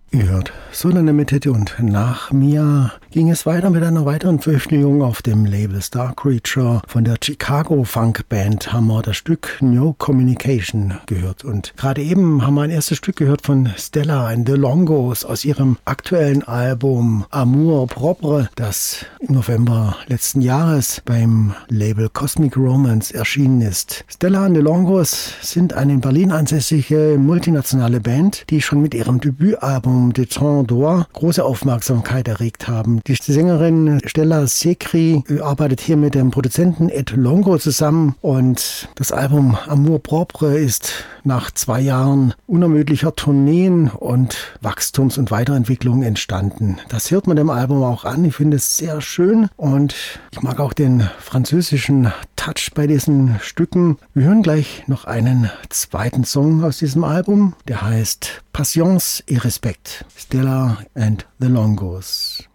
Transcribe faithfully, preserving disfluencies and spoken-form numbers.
Ihr hört Solunlimited und nach mir ging es weiter mit einer weiteren Veröffentlichung auf dem Label Star Creature. Von der Chicago Funk Band haben wir das Stück No Communication gehört. Und gerade eben haben wir ein erstes Stück gehört von Stella and the Longos aus ihrem aktuellen Album Amour Propre, das im November letzten Jahres beim Label Cosmic Romance erschienen ist. Stella and the Longos sind eine in Berlin ansässige multinationale Band, die schon mit ihrem Debütalbum De Temps d'Or große Aufmerksamkeit erregt haben. Die Sängerin Stella Sekri arbeitet hier mit dem Produzenten Ed Longo zusammen und das Album Amour Propre ist nach zwei Jahren unermüdlicher Tourneen und Wachstums- und Weiterentwicklung entstanden. Das hört man dem Album auch an. Ich finde es sehr schön und ich mag auch den französischen Touch bei diesen Stücken. Wir hören gleich noch einen zweiten Song aus diesem Album, der heißt Patience et Respect. Stella and the Longos.